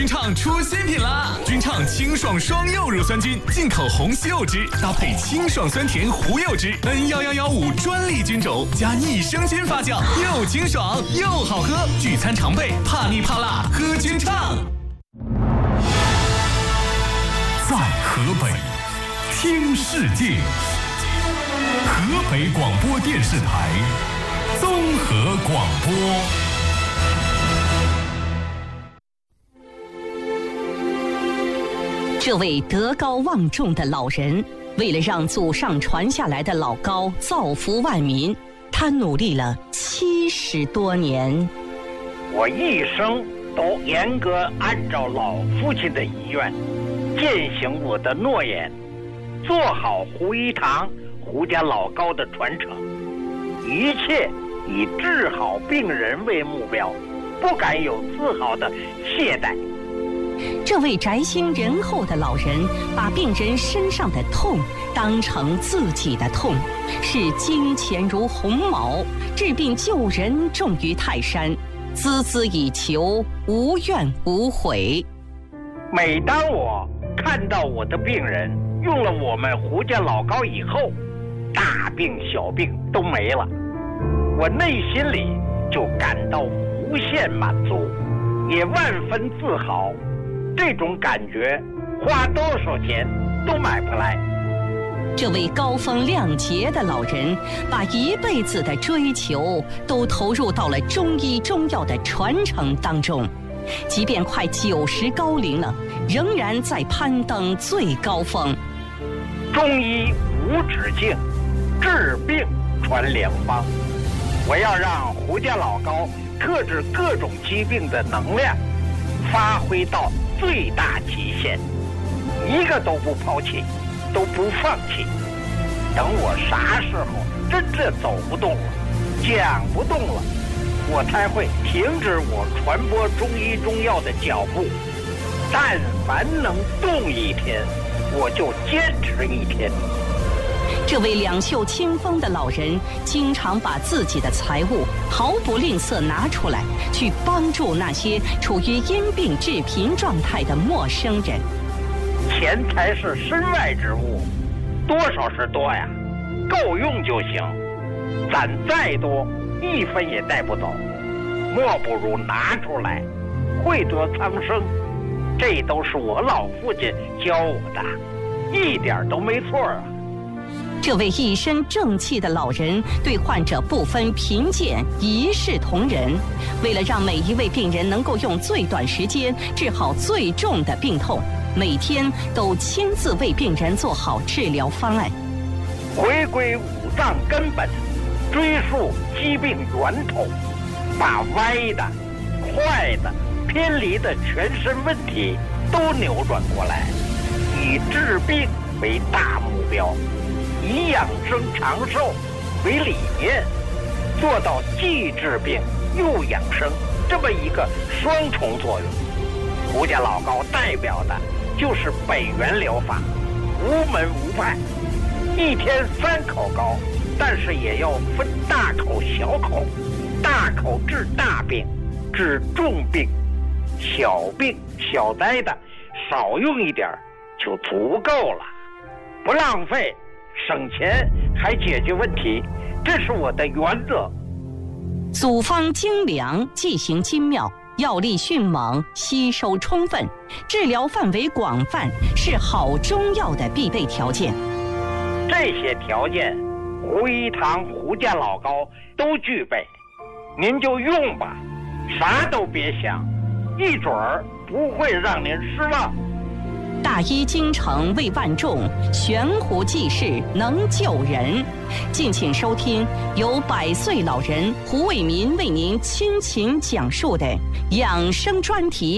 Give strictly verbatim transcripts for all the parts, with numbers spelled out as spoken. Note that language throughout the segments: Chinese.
君畅出新品啦！君畅清爽双柚乳酸菌，进口红西柚汁，搭配清爽酸甜胡柚汁 N 一一一五专利菌种，加益生菌发酵，又清爽又好喝。聚餐常备，怕腻怕辣，喝君畅。 在河北，听世界。河北广播电视台综合广播。 这位德高望重的老人，为了让祖上传下来的老高造福万民，他努力了七十多年。 我一生都严格按照老父亲的遗愿，践行我的诺言，做好胡一堂胡家老高的传承，一切以治好病人为目标，不敢有丝毫的懈怠。 这位宅心仁厚的老人，把病人身上的痛当成自己的痛，视金钱如鸿毛，治病救人重于泰山，孜孜以求，无怨无悔。 每当我看到我的病人用了我们胡家老高以后，大病小病都没了，我内心里就感到无限满足，也万分自豪。这种感觉花多少钱都买不来。 这位高风亮节的老人，把一辈子的追求都投入到了中医中药的传承当中，即便快九十高龄了，仍然在攀登最高峰。 中医无止境，治病传良方。我要让胡家老高克制各种疾病的能量发挥到最大极限，一个都不抛弃，都不放弃。等我啥时候真正走不动了，讲不动了，我才会停止我传播中医中药的脚步。但凡能动一天，我就坚持一天。 这位两袖清风的老人，经常把自己的财物毫不吝啬拿出来，去帮助那些处于因病致贫状态的陌生人。 钱财是身外之物，多少是多呀，够用就行。攒再多，一分也带不走，莫不如拿出来，惠泽苍生。这都是我老父亲教我的，一点都没错啊。 这位一身正气的老人，对患者不分贫贱，一视同仁。为了让每一位病人能够用最短时间治好最重的病痛，每天都亲自为病人做好治疗方案。 回归五脏根本，追溯疾病源头，把歪的、坏的、偏离的全身问题都扭转过来，以治病为大目标，以养生长寿为理念，做到既治病又养生这么一个双重作用。胡家老高代表的就是北元疗法，无门无派，一天三口膏，但是也要分大口小口，大口治大病，治重病，小病小灾的少用一点就足够了，不浪费，省钱还解决问题，这是我的原则。 组方精良，剂型精妙，药力迅猛，吸收充分，治疗范围广泛，是好中药的必备条件。 这些条件，胡一堂胡家老高都具备，您就用吧，啥都别想，一准儿不会让您失望。 大医精诚为万众，悬壶济世能救人。敬请收听由百岁老人胡伟民为您倾情讲述的养生专题。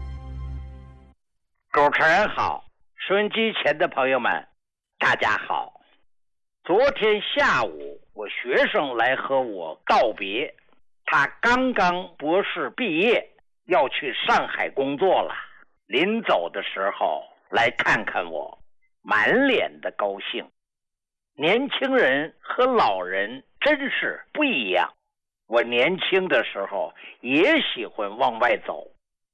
主持人好，收音机前的朋友们，大家好。昨天下午，我学生来和我道别，他刚刚博士毕业，要去上海工作了。临走的时候来看看我，满脸的高兴。年轻人和老人真是不一样。我年轻的时候也喜欢往外走，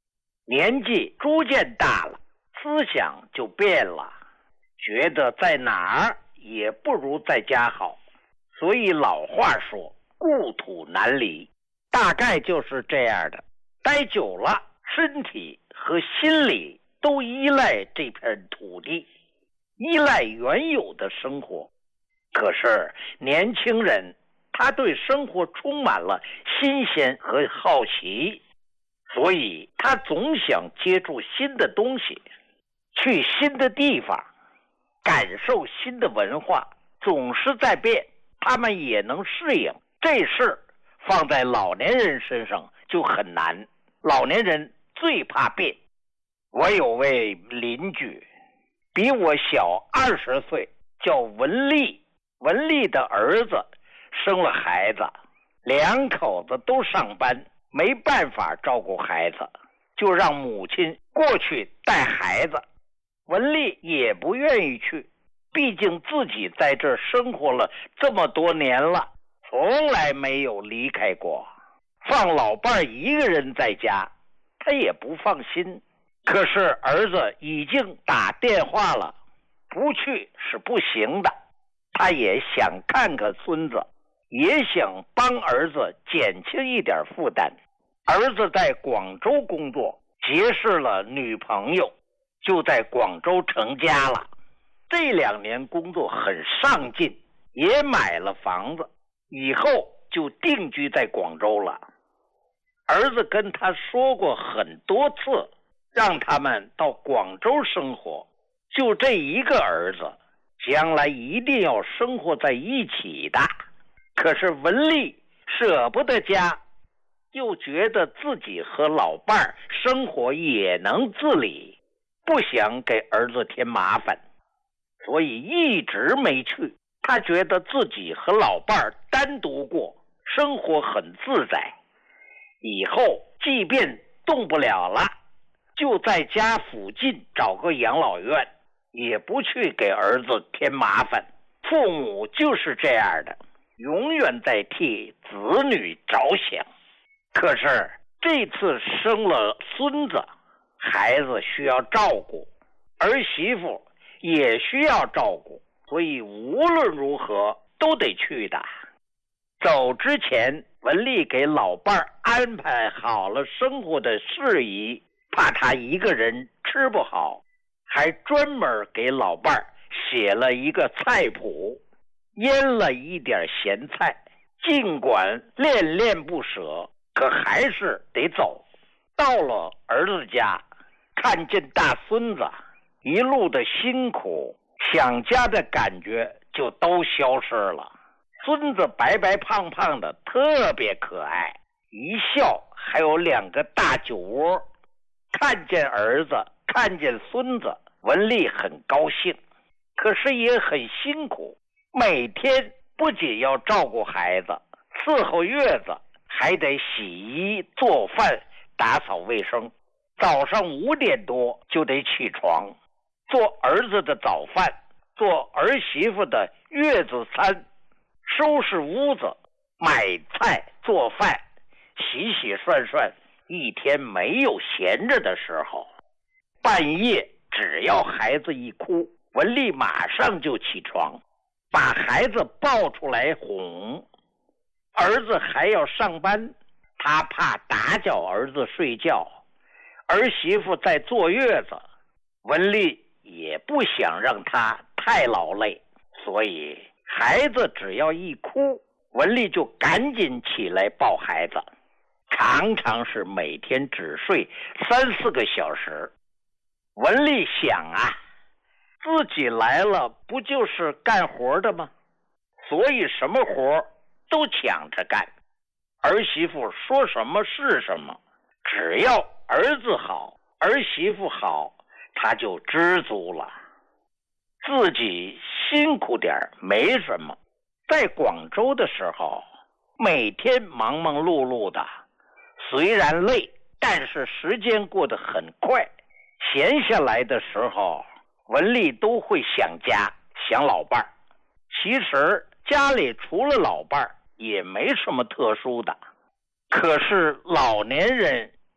年纪逐渐大了，思想就变了，觉得在哪儿也不如在家好。所以老话说故土难离，大概就是这样的。待久了，身体和心理都依赖这片土地，依赖原有的生活。可是年轻人他对生活充满了新鲜和好奇，所以他总想接触新的东西，去新的地方，感受新的文化，总是在变，他们也能适应。这事放在老年人身上就很难，老年人最怕变。我有位邻居比我小二十岁，叫文丽。文丽的儿子生了孩子，两口子都上班，没办法照顾孩子，就让母亲过去带孩子。文丽也不愿意去，毕竟自己在这儿生活了这么多年了，从来没有离开过。放老伴一个人在家，他也不放心。可是儿子已经打电话了，不去是不行的。他也想看看孙子，也想帮儿子减轻一点负担。儿子在广州工作，结识了女朋友，就在广州成家了。这两年工作很上进，也买了房子，以后就定居在广州了。儿子跟他说过很多次，让他们到广州生活。就这一个儿子，将来一定要生活在一起的。可是文丽舍不得家，又觉得自己和老伴儿生活也能自理，不想给儿子添麻烦，所以一直没去。他觉得自己和老伴儿单独过，生活很自在，以后即便动不了了，就在家附近找个养老院，也不去给儿子添麻烦。父母就是这样的，永远在替子女着想。可是这次生了孙子，孩子需要照顾，儿媳妇也需要照顾，所以无论如何都得去的。走之前，文丽给老伴儿安排好了生活的事宜，怕他一个人吃不好，还专门给老伴儿写了一个菜谱，腌了一点咸菜。尽管恋恋不舍，可还是得走。到了儿子家，看见大孙子，一路的辛苦，想家的感觉就都消失了。孙子白白胖胖的，特别可爱，一笑还有两个大酒窝。看见儿子，看见孙子，文丽很高兴，可是也很辛苦。每天不仅要照顾孩子，伺候月子，还得洗衣做饭打扫卫生。早上五点多就得起床，做儿子的早饭，做儿媳妇的月子餐，收拾屋子，买菜做饭，洗洗涮涮，一天没有闲着的时候。半夜只要孩子一哭，文丽马上就起床，把孩子抱出来哄。儿子还要上班，他怕打搅儿子睡觉，儿媳妇在坐月子，文丽也不想让他太劳累，所以孩子只要一哭，文丽就赶紧起来抱孩子，常常是每天只睡三四个小时。文丽想啊，自己来了不就是干活的吗？所以什么活都抢着干，儿媳妇说什么是什么，只要儿子好，儿媳妇好，他就知足了。自己辛苦点没什么。在广州的时候，每天忙忙碌碌的，虽然累，但是时间过得很快。闲下来的时候，文丽都会想家，想老伴儿。其实家里除了老伴儿也没什么特殊的，可是老年人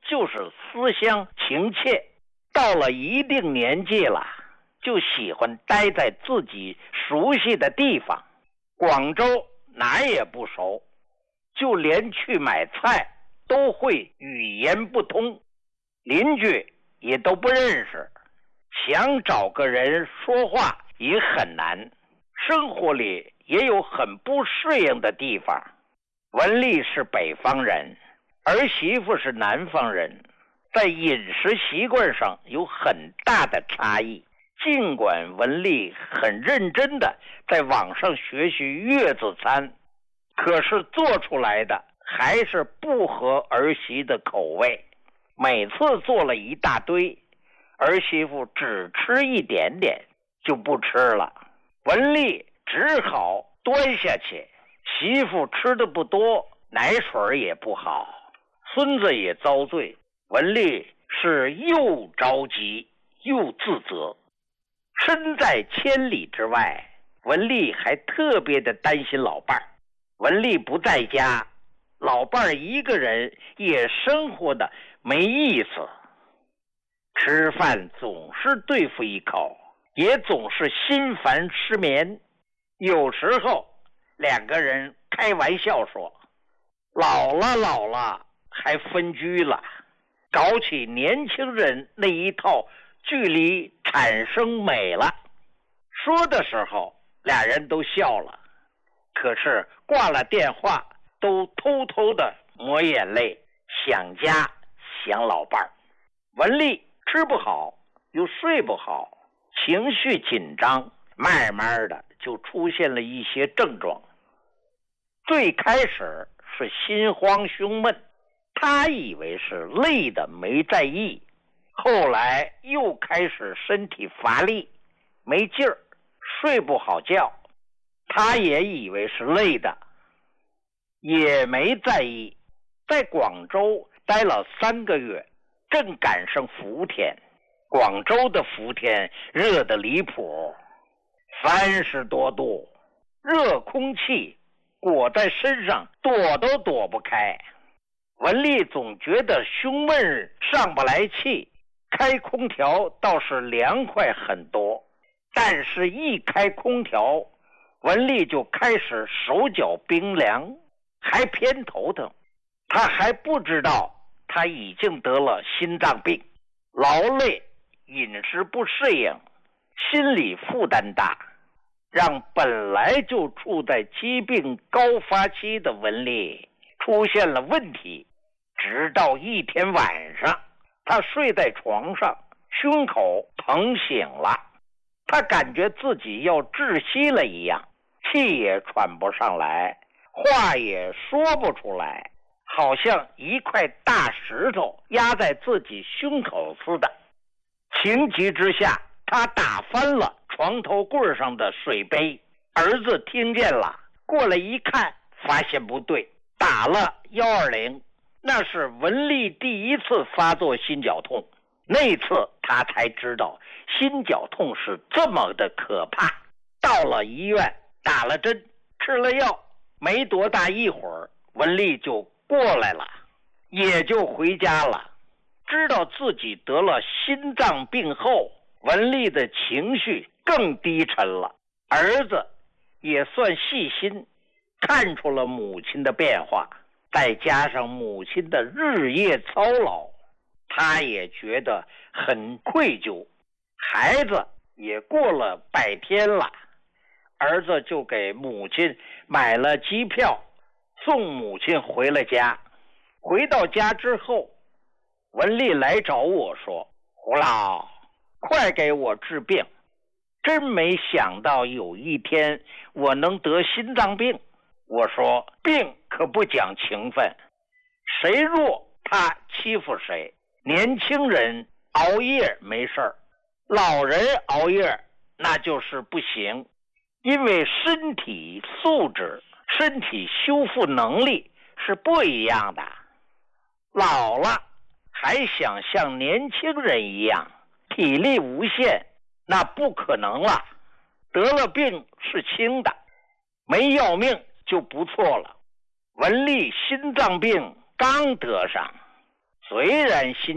就是思乡情切，到了一定年纪了，就喜欢待在自己熟悉的地方。广州哪也不熟，就连去买菜都会语言不通，邻居也都不认识，想找个人说话也很难，生活里也有很不适应的地方。文丽是北方人，儿媳妇是南方人，在饮食习惯上有很大的差异。尽管文丽很认真的在网上学习粤子餐，可是做出来的还是不合儿媳的口味。每次做了一大堆，儿媳妇只吃一点点就不吃了，文丽只好端下去。媳妇吃的不多，奶水也不好，孙子也遭罪，文丽是又着急又自责。身在千里之外，文丽还特别的担心老伴儿。文丽不在家，老伴儿一个人也生活的没意思，吃饭总是对付一口，也总是心烦失眠。有时候两个人开玩笑说，老了老了还分居了，搞起年轻人那一套距离产生美了。说的时候俩人都笑了，可是挂了电话都偷偷的抹眼泪，想家想老伴儿。文丽吃不好又睡不好，情绪紧张，慢慢的就出现了一些症状。最开始是心慌胸闷，他以为是累的没在意，后来又开始身体乏力没劲儿，睡不好觉，他也以为是累的，也没在意。在广州待了三个月，正赶上伏天，广州的伏天热得离谱，三十多度，热空气裹在身上躲都躲不开。文丽总觉得胸闷上不来气，开空调倒是凉快很多，但是一开空调，文丽就开始手脚冰凉，还偏头疼。她还不知道她已经得了心脏病，劳累，饮食不适应，心理负担大，让本来就处在疾病高发期的文丽出现了问题。直到一天晚上，她睡在床上，胸口疼醒了，她感觉自己要窒息了一样，气也喘不上来，话也说不出来，好像一块大石头压在自己胸口似的。情急之下，她打翻了床头柜上的水杯，儿子听见了，过来一看，发现不对，打了一二零。那是文丽第一次发作心绞痛，那次她才知道心绞痛是这么的可怕。到了医院，打了针，吃了药，没多大一会儿，文丽就过来了，也就回家了。知道自己得了心脏病后，文丽的情绪更低沉了。儿子也算细心，看出了母亲的变化，再加上母亲的日夜操劳，他也觉得很愧疚。孩子也过了百天了，儿子就给母亲买了机票，送母亲回了家。回到家之后，文丽来找我说，胡老，快给我治病，真没想到有一天我能得心脏病。我说，病可不讲情分，谁弱他欺负谁，年轻人熬夜没事儿，老人熬夜那就是不行，因为身体素质、身体修复能力是不一样的。老了还想像年轻人一样体力无限，那不可能了。得了病是轻的，没要命就不错了。文丽心脏病刚得上， 虽然新